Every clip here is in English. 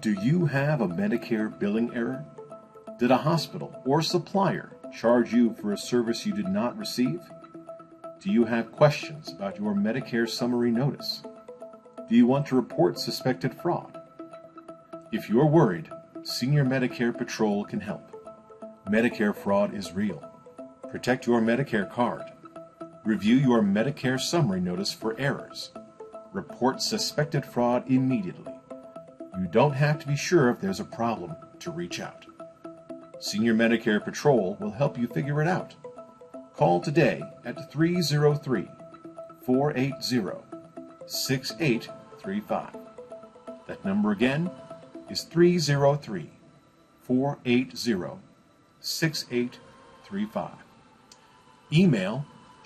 Do you have a Medicare billing error? Did a hospital or supplier charge you for a service you did not receive? Do you have questions about your Medicare summary notice? Do you want to report suspected fraud? If you're worried, Senior Medicare Patrol can help. Medicare fraud is real. Protect your Medicare card. Review your Medicare summary notice for errors. Report suspected fraud immediately. You don't have to be sure if there's a problem to reach out. Senior Medicare Patrol will help you figure it out. Call today at 303-480-6835. That number again is 303-480-6835. Email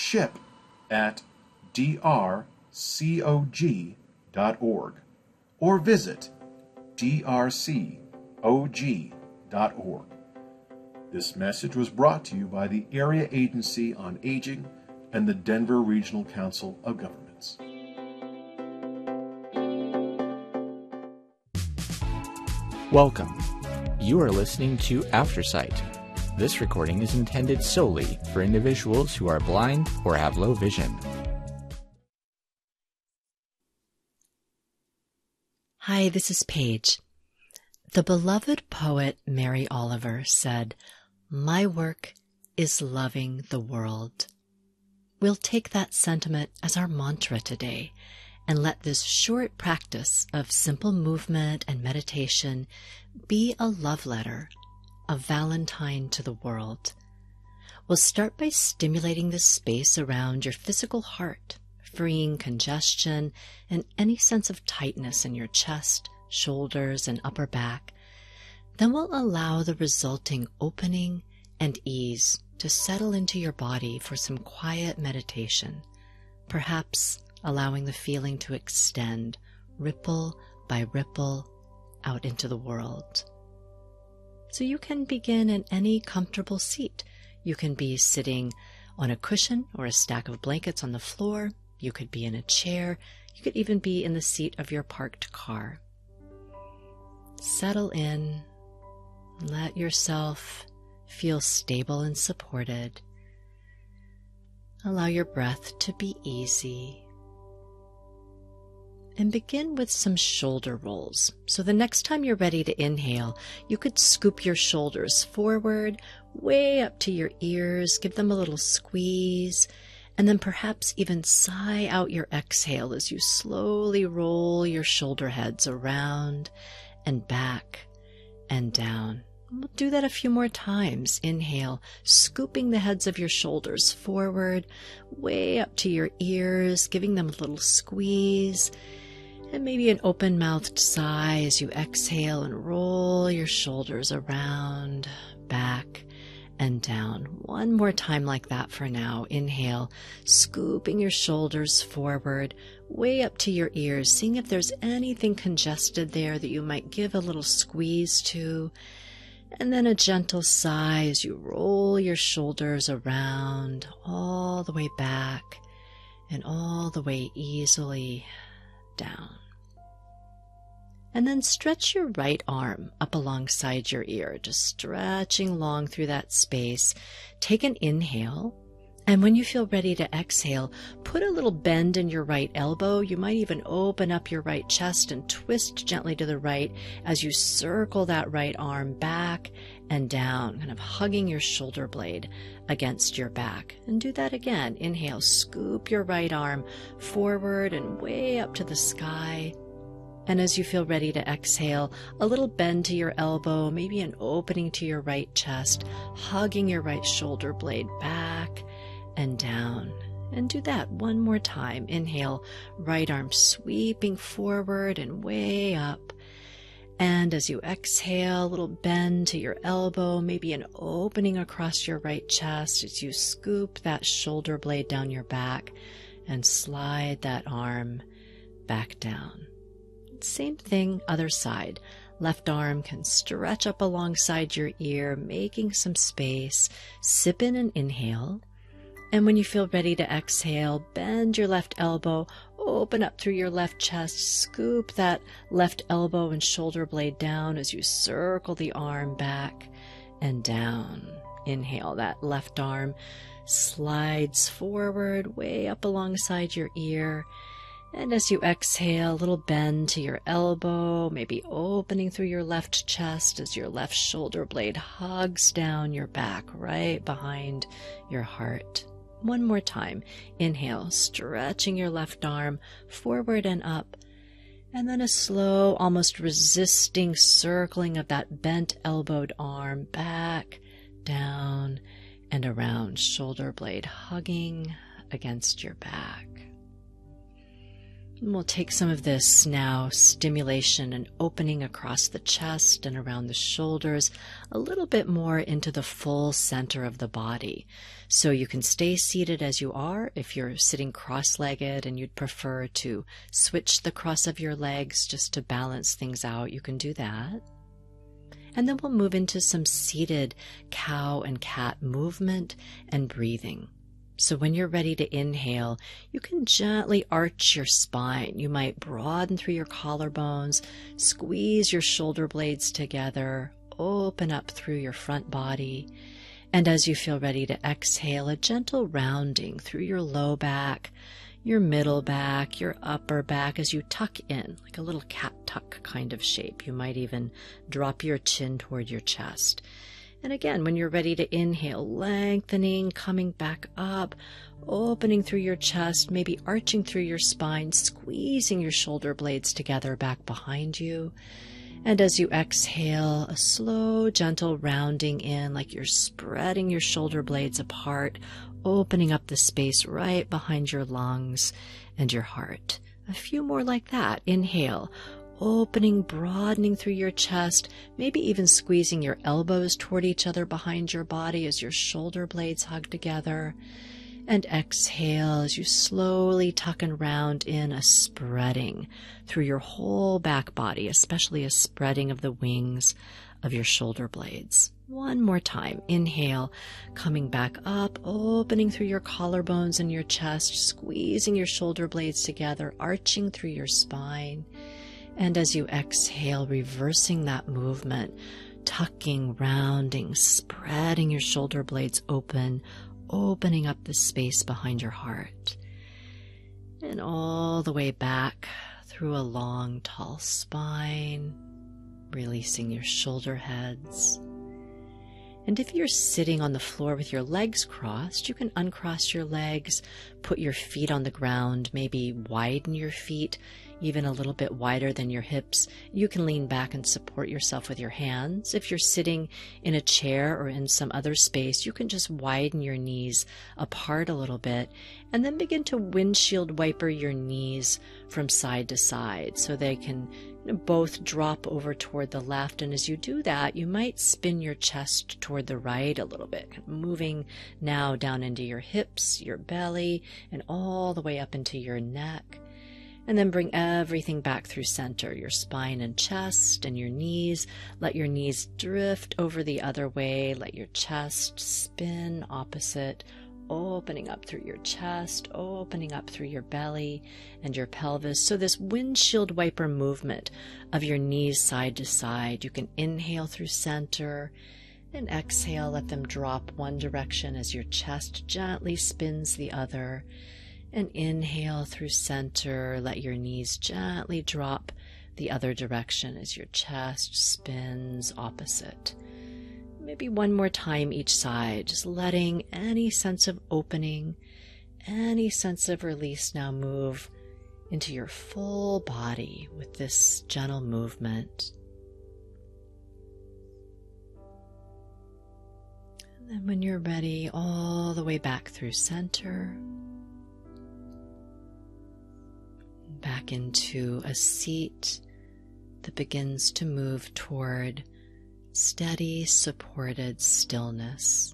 ship@drcog.org or visit drcog.org. This message was brought to you by the Area Agency on Aging and the Denver Regional Council of Governments. Welcome. You are listening to Aftersight. This recording is intended solely for individuals who are blind or have low vision. Hi, this is Paige. The beloved poet Mary Oliver said, "My work is loving the world." We'll take that sentiment as our mantra today and let this short practice of simple movement and meditation be a love letter, a Valentine to the world. We'll start by stimulating the space around your physical heart, freeing congestion and any sense of tightness in your chest, shoulders, and upper back. Then we'll allow the resulting opening and ease to settle into your body for some quiet meditation, perhaps allowing the feeling to extend, ripple by ripple, out into the world. So you can begin in any comfortable seat. You can be sitting on a cushion or a stack of blankets on the floor. You could be in a chair. You could even be in the seat of your parked car. Settle in. Let yourself feel stable and supported. Allow your breath to be easy. And begin with some shoulder rolls. So the next time you're ready to inhale, you could scoop your shoulders forward, way up to your ears, give them a little squeeze, and then perhaps even sigh out your exhale as you slowly roll your shoulder heads around and back and down. We'll do that a few more times. Inhale, scooping the heads of your shoulders forward, way up to your ears, giving them a little squeeze, and maybe an open-mouthed sigh as you exhale and roll your shoulders around, back, and down. One more time like that for now. Inhale, scooping your shoulders forward, way up to your ears, seeing if there's anything congested there that you might give a little squeeze to. And then a gentle sigh as you roll your shoulders around, all the way back, and all the way easily down. And then stretch your right arm up alongside your ear, just stretching long through that space. Take an inhale, and when you feel ready to exhale, put a little bend in your right elbow. You might even open up your right chest and twist gently to the right as you circle that right arm back and down, kind of hugging your shoulder blade against your back. And do that again. Inhale, scoop your right arm forward and way up to the sky. And as you feel ready to exhale, a little bend to your elbow, maybe an opening to your right chest, hugging your right shoulder blade back and down. And do that one more time. Inhale, right arm sweeping forward and way up. And as you exhale, a little bend to your elbow, maybe an opening across your right chest as you scoop that shoulder blade down your back and slide that arm back down. Same thing, other side. Left arm can stretch up alongside your ear, making some space. Sip in and inhale. And when you feel ready to exhale, bend your left elbow, open up through your left chest, scoop that left elbow and shoulder blade down as you circle the arm back and down. Inhale, that left arm slides forward, way up alongside your ear. And as you exhale, a little bend to your elbow, maybe opening through your left chest as your left shoulder blade hugs down your back, right behind your heart. One more time. Inhale, stretching your left arm forward and up. And then a slow, almost resisting circling of that bent elbowed arm back, down, and around, shoulder blade hugging against your back. And we'll take some of this now stimulation and opening across the chest and around the shoulders a little bit more into the full center of the body. So you can stay seated as you are. If you're sitting cross-legged and you'd prefer to switch the cross of your legs just to balance things out, you can do that. And then we'll move into some seated cow and cat movement and breathing. So when you're ready to inhale, you can gently arch your spine. You might broaden through your collarbones, squeeze your shoulder blades together, open up through your front body. And as you feel ready to exhale, a gentle rounding through your low back, your middle back, your upper back as you tuck in, like a little cat tuck kind of shape. You might even drop your chin toward your chest. And again, when you're ready to inhale, lengthening, coming back up, opening through your chest, maybe arching through your spine, squeezing your shoulder blades together back behind you. And as you exhale, a slow, gentle rounding in, like you're spreading your shoulder blades apart, opening up the space right behind your lungs and your heart. A few more like that. Inhale. Opening, broadening through your chest, maybe even squeezing your elbows toward each other behind your body as your shoulder blades hug together. And exhale as you slowly tuck and round in, a spreading through your whole back body, especially a spreading of the wings of your shoulder blades. One more time. Inhale, coming back up, opening through your collarbones and your chest, squeezing your shoulder blades together, arching through your spine. And as you exhale, reversing that movement, tucking, rounding, spreading your shoulder blades open, opening up the space behind your heart. And all the way back through a long, tall spine, releasing your shoulder heads. And if you're sitting on the floor with your legs crossed, you can uncross your legs, put your feet on the ground, maybe widen your feet even a little bit wider than your hips. You can lean back and support yourself with your hands. If you're sitting in a chair or in some other space, you can just widen your knees apart a little bit and then begin to windshield wiper your knees from side to side so they can both drop over toward the left. And as you do that, you might spin your chest toward the right a little bit, moving now down into your hips, your belly, and all the way up into your neck. And then bring everything back through center, your spine and chest and your knees. Let your knees drift over the other way. Let your chest spin opposite, opening up through your chest, opening up through your belly and your pelvis. So this windshield wiper movement of your knees side to side. You can inhale through center and exhale, let them drop one direction as your chest gently spins the other. And inhale through center, let your knees gently drop the other direction as your chest spins opposite. Maybe one more time each side, just letting any sense of opening, any sense of release now move into your full body with this gentle movement. And then when you're ready, all the way back through center, back into a seat that begins to move toward steady, supported stillness.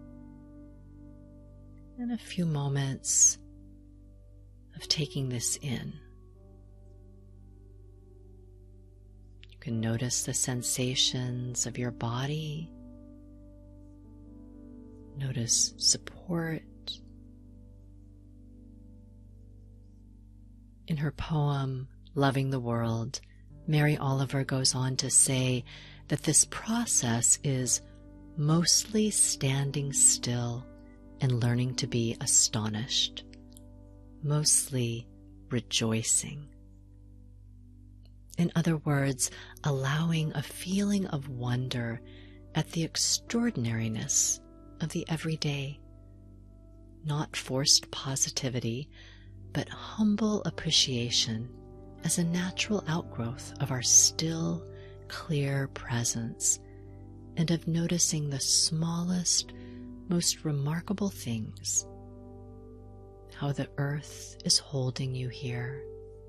And a few moments of taking this in. You can notice the sensations of your body. Notice support, In her poem, Loving the World, Mary Oliver goes on to say that this process is mostly standing still and learning to be astonished, mostly rejoicing. In other words, allowing a feeling of wonder at the extraordinariness of the everyday, not forced positivity, but humble appreciation as a natural outgrowth of our still, clear presence, and of noticing the smallest, most remarkable things. How the earth is holding you here.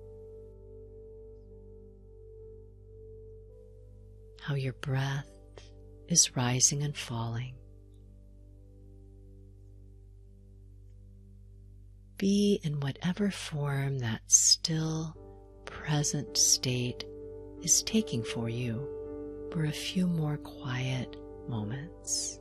How your breath is rising and falling. Be in whatever form that still, present state is taking for you for a few more quiet moments.